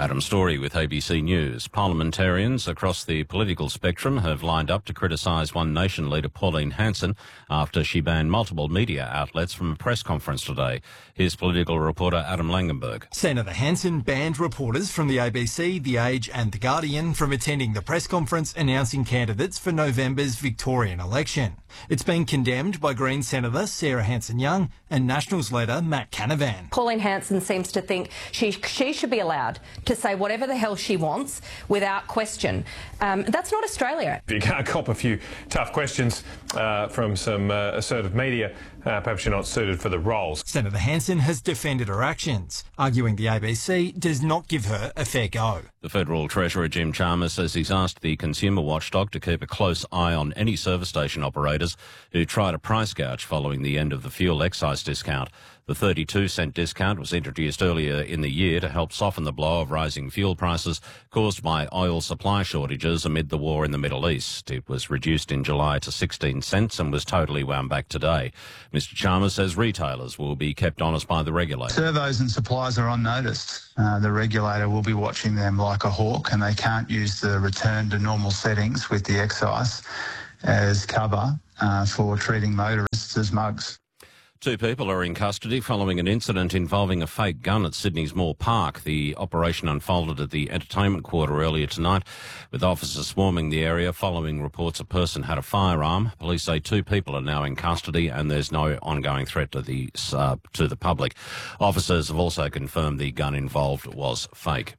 Adam Story with ABC News. Parliamentarians across the political spectrum have lined up to criticise One Nation leader Pauline Hanson after she banned multiple media outlets from a press conference today. Here's political reporter Adam Langenberg. Senator Hanson banned reporters from the ABC, The Age and The Guardian from attending the press conference announcing candidates for November's Victorian election. It's been condemned by Green Senator Sarah Hanson-Young and Nationals leader Matt Canavan. Pauline Hanson seems to think she should be allowed to say whatever the hell she wants without question. That's not Australia. You can't cop a few tough questions from some assertive media. Perhaps you're not suited for the roles. Senator Hanson has defended her actions, arguing the ABC does not give her a fair go. The Federal Treasurer Jim Chalmers says he's asked the consumer watchdog to keep a close eye on any service station operators who try to price gouge following the end of the fuel excise discount. The 32-cent discount was introduced earlier in the year to help soften the blow of rising fuel prices caused by oil supply shortages amid the war in the Middle East. It was reduced in July to 16 cents and was totally wound back today. Mr Chalmers says retailers will be kept honest by the regulator. Servos and suppliers are unnoticed. The regulator will be watching them like a hawk, and they can't use the return to normal settings with the excise as cover for treating motorists as mugs. 2 people are in custody following an incident involving a fake gun at Sydney's Moore Park. The operation unfolded at the entertainment quarter earlier tonight, with officers swarming the area following reports a person had a firearm. Police say 2 people are now in custody and there's no ongoing threat to the public. Confirmed the gun involved was fake.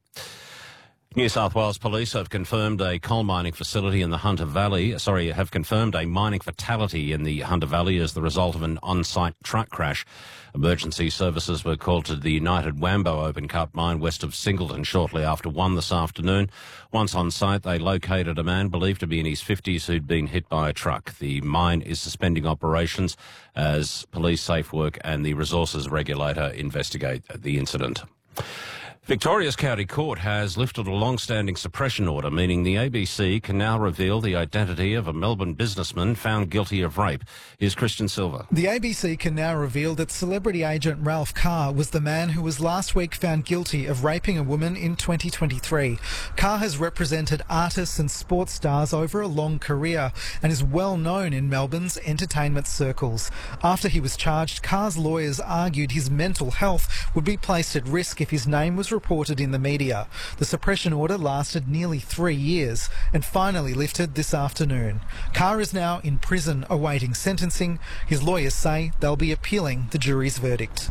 New South Wales Police have confirmed a coal mining facility in the Hunter Valley. Have confirmed a mining fatality in the Hunter Valley as the result of an on-site truck crash. Emergency services were called to the United Wambo open cut mine west of Singleton shortly after 1 this afternoon. Once on site, they located a man believed to be in his 50s who'd been hit by a truck. The mine is suspending operations as police, safe work and the resources regulator investigate the incident. Victoria's County Court has lifted a long-standing suppression order, meaning the ABC can now reveal the identity of a Melbourne businessman found guilty of rape. Here's Christian Silver. The ABC can now reveal that celebrity agent Ralph Carr was the man who was last week found guilty of raping a woman in 2023. Carr has represented artists and sports stars over a long career and is well known in Melbourne's entertainment circles. After he was charged, Carr's lawyers argued his mental health would be placed at risk if his name was reported in the media. The suppression order lasted nearly 3 years and finally lifted this afternoon. Carr is now in prison awaiting sentencing. His lawyers say they'll be appealing the jury's verdict.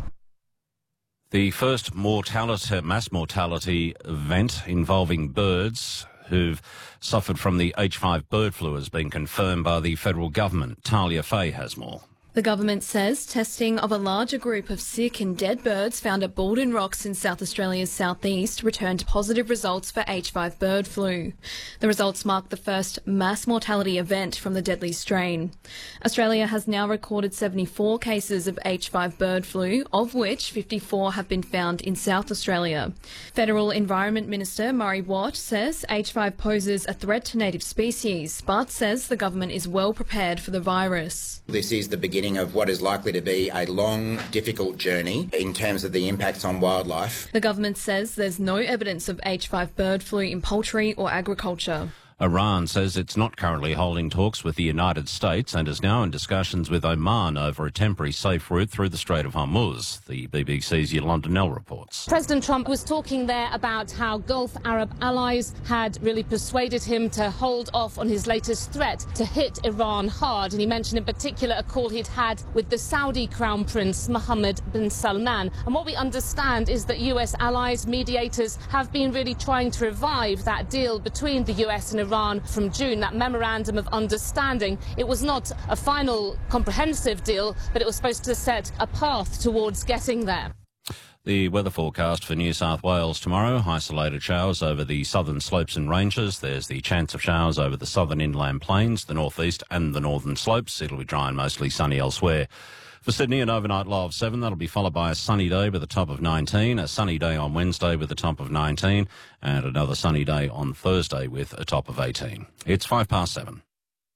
The first mass mortality event involving birds who've suffered from the H5 bird flu has been confirmed by the federal government. Talia Fay has more. The government says testing of a larger group of sick and dead birds found at Baldwin Rocks in South Australia's southeast returned positive results for H5 bird flu. The results mark the first mass mortality event from the deadly strain. Australia has now recorded 74 cases of H5 bird flu, of which 54 have been found in South Australia. Federal Environment Minister Murray Watt says H5 poses a threat to native species, but says the government is well prepared for the virus. This is the beginning of what is likely to be a long, difficult journey in terms of the impacts on wildlife. The government says there's no evidence of H5 bird flu in poultry or agriculture. Iran says it's not currently holding talks with the United States and is now in discussions with Oman over a temporary safe route through the Strait of Hormuz. The BBC's Yolanda Nell reports. President Trump was talking there about how Gulf Arab allies had really persuaded him to hold off on his latest threat to hit Iran hard. And he mentioned in particular a call he'd had with the Saudi Crown Prince Mohammed bin Salman. And what we understand is that US allies, mediators, have been really trying to revive that deal between the US and Iran from June, that memorandum of understanding. It was not a final comprehensive deal, but it was supposed to set a path towards getting there. The weather forecast for New South Wales tomorrow: isolated showers over the southern slopes and ranges. There's the chance of showers over the southern inland plains, the northeast and the northern slopes. It'll be dry and mostly sunny elsewhere. For Sydney, an overnight low of 7. That'll be followed by a sunny day with a top of 19, a sunny day on Wednesday with a top of 19, and another sunny day on Thursday with a top of 18. It's 7:05.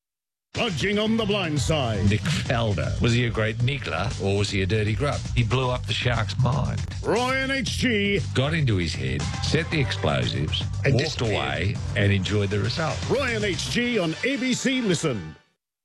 Lodging on the blind side. Nick Faldo. Was he a great niggler or was he a dirty grub? He blew up the Sharks' mind. Ryan HG. Got into his head, set the explosives, and walked away and enjoyed the result. Ryan HG on ABC Listen.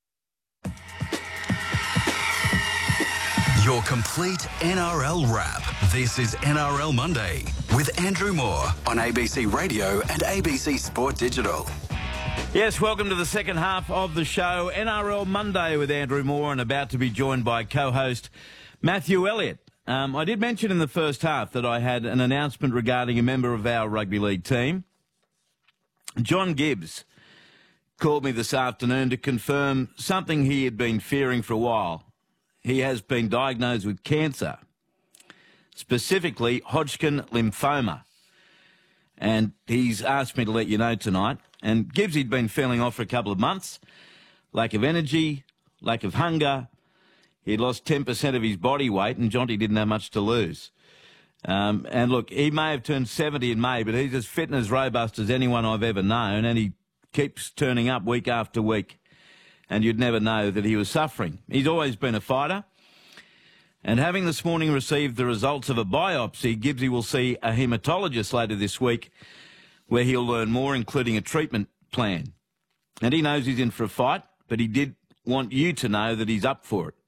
Your complete NRL wrap. This is NRL Monday with Andrew Moore on ABC Radio and ABC Sport Digital. Yes, welcome to the second half of the show, NRL Monday with Andrew Moore, and about to be joined by co-host Matthew Elliott. I did mention in the first half that I had an announcement regarding a member of our rugby league team. John Gibbs called me this afternoon to confirm something he had been fearing for a while. He has been diagnosed with cancer, specifically Hodgkin lymphoma. And he's asked me to let you know tonight. And Gibbsy'd been feeling off for a couple of months. Lack of energy, lack of hunger. He'd lost 10% of his body weight, and Jonty didn't have much to lose. And look, he may have turned 70 in May, but he's as fit and as robust as anyone I've ever known, and he keeps turning up week after week. And you'd never know that he was suffering. He's always been a fighter. And having this morning received the results of a biopsy, Gibbsy will see a haematologist later this week, where he'll learn more, including a treatment plan. And he knows he's in for a fight, but he did want you to know that he's up for it.